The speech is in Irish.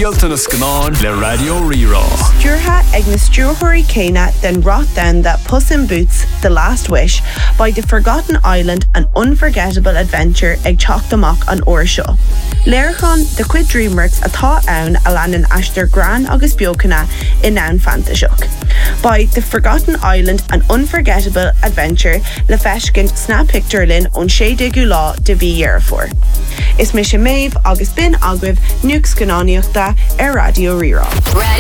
Díalta na scanán le Radio Rirá. Dúrtha ag na stúrthóirí céine den rot down that Puss in Boots, The Last Wish, by The Forgotten Island, an unforgettable adventure ag teacht amach an uair seo. Léirchán de cuid DreamWorks atá ann a leanan aistear gran agus beocanna in ann fantaseach. By The Forgotten Island, an unforgettable adventure le feiscin sna picturelinn ón 16 lá de bhí dhearfór. Is mis sé méibh agus bin agwibh nuac scanáíochta ar Radio Rirá.